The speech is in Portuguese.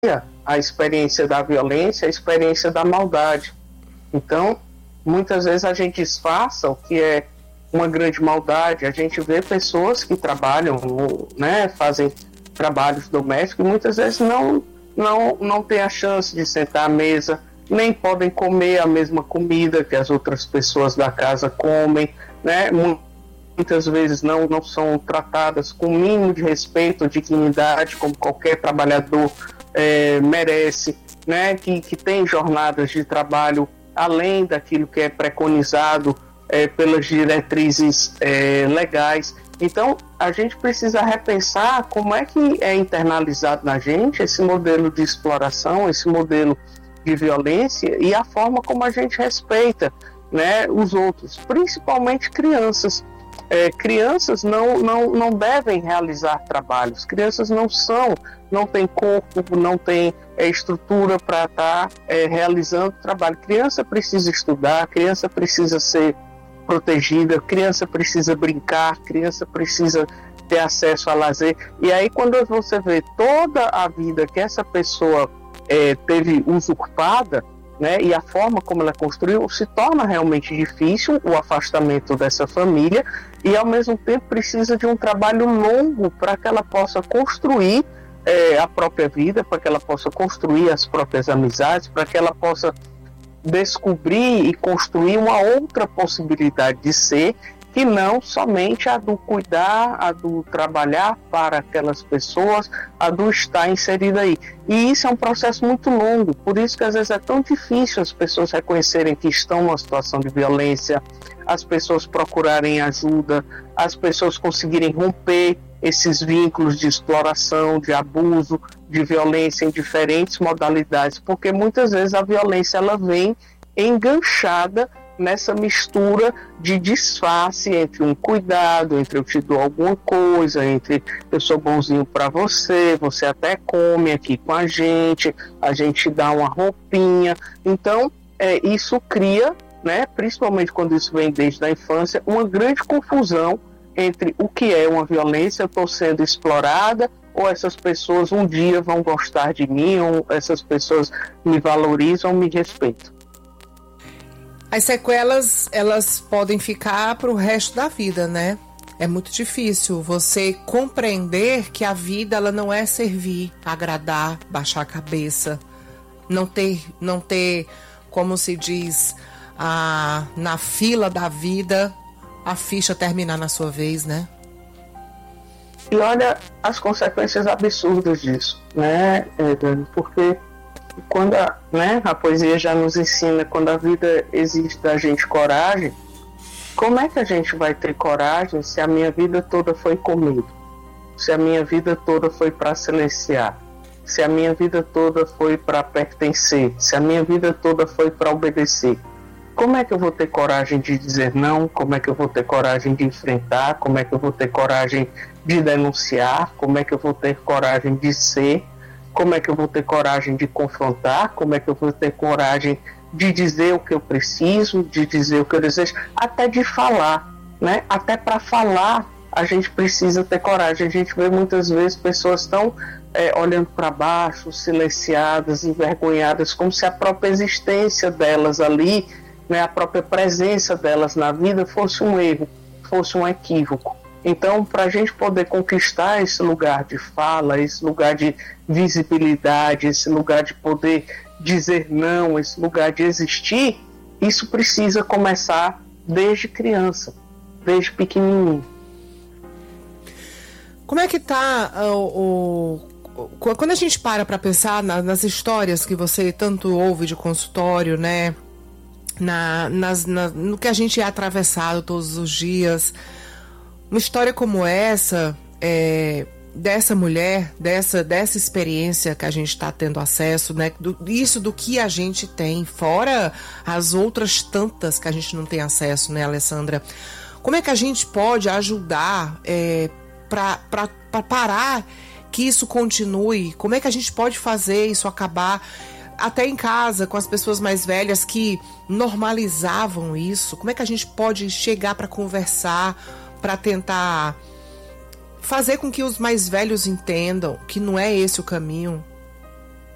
a experiência da violência, a experiência da maldade. Então, muitas vezes a gente disfarça o que é uma grande maldade. A gente vê pessoas que trabalham, né, fazem trabalhos domésticos e muitas vezes não têm a chance de sentar à mesa, nem podem comer a mesma comida que as outras pessoas da casa comem, né? Muitas vezes não são tratadas com o mínimo de respeito ou dignidade, como qualquer trabalhador merece, né? Que tem jornadas de trabalho além daquilo que é preconizado pelas diretrizes legais. Então, a gente precisa repensar como é que é internalizado na gente esse modelo de exploração, esse modelo de violência e a forma como a gente respeita, né, os outros, principalmente crianças. Crianças não devem realizar trabalhos. Crianças não têm corpo, não têm estrutura para estar realizando trabalho. Criança precisa estudar, criança precisa ser protegida, criança precisa brincar, criança precisa ter acesso a lazer. E aí, quando você vê toda a vida que essa pessoa teve usurpada, né, e a forma como ela construiu, se torna realmente difícil o afastamento dessa família e, ao mesmo tempo, precisa de um trabalho longo para que ela possa construir a própria vida, para que ela possa construir as próprias amizades, para que ela possa descobrir e construir uma outra possibilidade de ser, que não somente a do cuidar, a do trabalhar para aquelas pessoas, a do estar inserida aí. E isso é um processo muito longo, por isso que às vezes é tão difícil as pessoas reconhecerem que estão numa situação de violência, as pessoas procurarem ajuda, as pessoas conseguirem romper esses vínculos de exploração, de abuso, de violência em diferentes modalidades, porque muitas vezes a violência ela vem enganchada nessa mistura de disfarce entre um cuidado, entre eu te dou alguma coisa, entre eu sou bonzinho para você, você até come aqui com a gente dá uma roupinha. Então, isso cria, né, principalmente quando isso vem desde a infância, uma grande confusão entre o que é uma violência, eu estou sendo explorada, ou essas pessoas um dia vão gostar de mim, ou essas pessoas me valorizam, me respeitam. As sequelas, elas podem ficar para o resto da vida, né? É muito difícil você compreender que a vida ela não é servir, agradar, baixar a cabeça, não ter, como se diz, na fila da vida, a ficha terminar na sua vez, né? E olha as consequências absurdas disso, né, Dani? Porque quando a poesia já nos ensina, quando a vida exige da gente coragem, como é que a gente vai ter coragem se a minha vida toda foi com medo? Se a minha vida toda foi para silenciar? Se a minha vida toda foi para pertencer? Se a minha vida toda foi para obedecer? Como é que eu vou ter coragem de dizer não? Como é que eu vou ter coragem de enfrentar? Como é que eu vou ter coragem de denunciar? Como é que eu vou ter coragem de ser? Como é que eu vou ter coragem de confrontar? Como é que eu vou ter coragem de dizer o que eu preciso, de dizer o que eu desejo, até de falar, né? Até para falar a gente precisa ter coragem. A gente vê muitas vezes pessoas tão olhando para baixo, silenciadas, envergonhadas, como se a própria existência delas ali, né, a própria presença delas na vida fosse um erro, fosse um equívoco. Então, para a gente poder conquistar esse lugar de fala, esse lugar de visibilidade, esse lugar de poder dizer não, esse lugar de existir, isso precisa começar desde criança, desde pequenininho. Como é que está quando a gente para pensar nas histórias que você tanto ouve de consultório, né? No que a gente é atravessado todos os dias, uma história como essa, dessa mulher, dessa experiência que a gente está tendo acesso, né? Do que a gente tem, fora as outras tantas que a gente não tem acesso, né, Alessandra? Como é que a gente pode ajudar para parar que isso continue? Como é que a gente pode fazer isso acabar? Até em casa, com as pessoas mais velhas que normalizavam isso, como é que a gente pode chegar para conversar, para tentar fazer com que os mais velhos entendam que não é esse o caminho,